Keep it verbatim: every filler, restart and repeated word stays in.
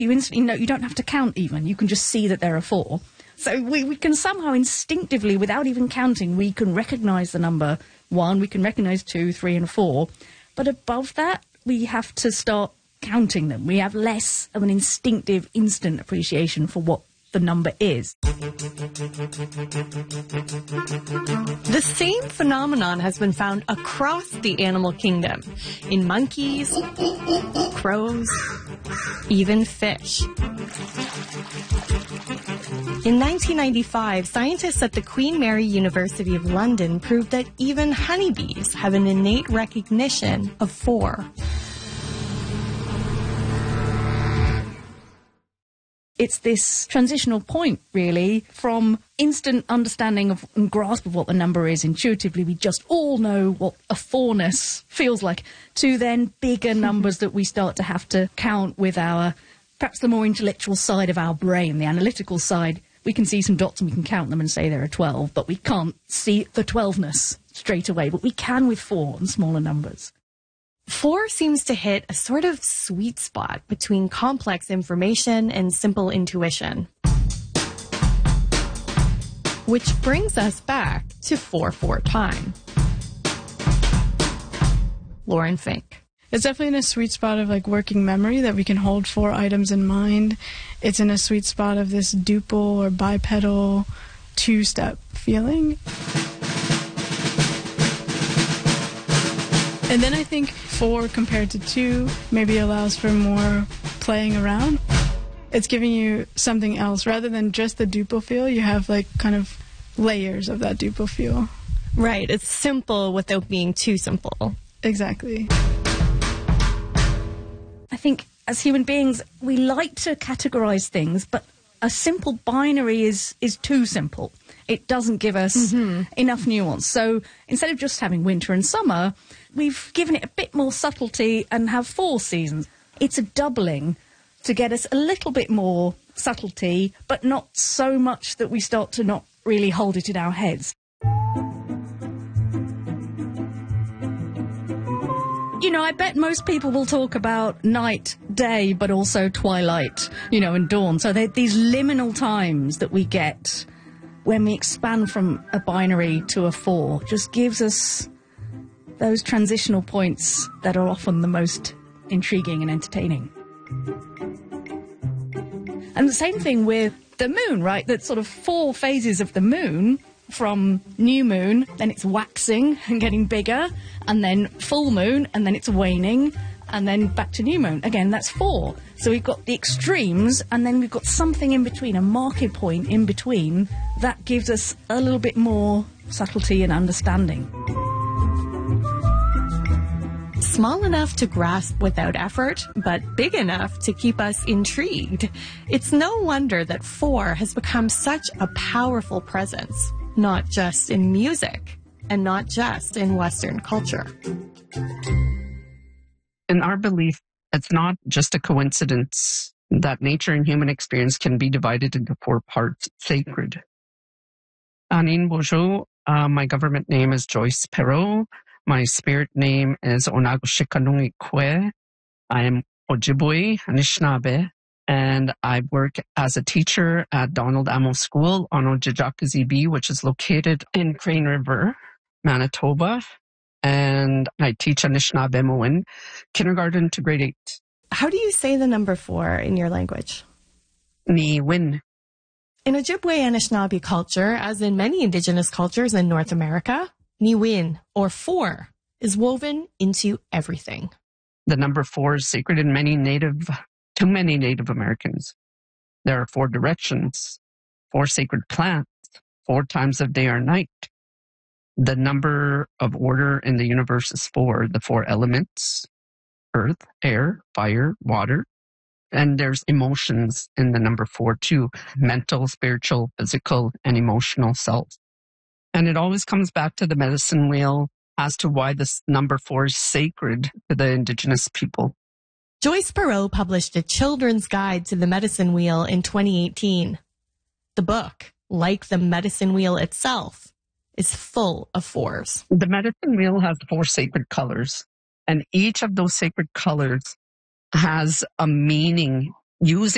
You instantly know, you don't have to count even, you can just see that there are four. So we, we can somehow instinctively, without even counting, we can recognise the number one, we can recognise two, three and four. But above that, we have to start counting them. We have less of an instinctive, instant appreciation for what the number is. The same phenomenon has been found across the animal kingdom, in monkeys, crows, even fish. In nineteen ninety-five, scientists at the Queen Mary University of London proved that even honeybees have an innate recognition of four. It's this transitional point, really, from instant understanding of and grasp of what the number is intuitively. We just all know what a fourness feels like, to then bigger numbers that we start to have to count with our, perhaps the more intellectual side of our brain, the analytical side. We can see some dots and we can count them and say there are twelve, but we can't see the twelveness straight away. But we can with four and smaller numbers. Four seems to hit a sort of sweet spot between complex information and simple intuition. Which brings us back to four four time. Lauren Fink. It's definitely in a sweet spot of like working memory, that we can hold four items in mind. It's in a sweet spot of this duple or bipedal two-step feeling. And then I think four compared to two maybe allows for more playing around. It's giving you something else. Rather than just the duple feel, you have like kind of layers of that duple feel. Right, it's simple without being too simple. Exactly. I think as human beings, we like to categorize things, but a simple binary is, is too simple. It doesn't give us mm-hmm. enough nuance. So instead of just having winter and summer, we've given it a bit more subtlety and have four seasons. It's a doubling to get us a little bit more subtlety, but not so much that we start to not really hold it in our heads. You know, I bet most people will talk about night, day, but also twilight, you know, and dawn. So they're these liminal times that we get when we expand from a binary to a four. Just gives us those transitional points that are often the most intriguing and entertaining. And the same thing with the moon, right? That sort of four phases of the moon, from new moon, then it's waxing and getting bigger, and then full moon, and then it's waning, and then back to new moon. Again, that's four. So we've got the extremes, and then we've got something in between, a market point in between, that gives us a little bit more subtlety and understanding. Small enough to grasp without effort, but big enough to keep us intrigued. It's no wonder that four has become such a powerful presence. Not just in music, and not just in Western culture. In our belief, it's not just a coincidence that nature and human experience can be divided into four parts: sacred. Anin Bojo, uh, my government name is Joyce Perot. My spirit name is Onagoshikanungi Kwe. I am Ojibwe, Anishinaabe. And I work as a teacher at Donald Amo School on Ojibwe, which is located in Crane River, Manitoba. And I teach Anishinaabe kindergarten to grade eight. How do you say the number four in your language? Ni win. In Ojibwe Anishinaabe culture, as in many indigenous cultures in North America, ni win, or four, is woven into everything. The number four is sacred in many native to many Native Americans. There are four directions, four sacred plants, four times of day or night. The number of order in the universe is four, the four elements: earth, air, fire, water. And there's emotions in the number four too, mental, spiritual, physical, and emotional self. And it always comes back to the medicine wheel as to why this number four is sacred to the Indigenous people. Joyce Perot published a children's guide to the medicine wheel in twenty eighteen. The book, like the medicine wheel itself, is full of fours. The medicine wheel has four sacred colors, and each of those sacred colors has a meaning using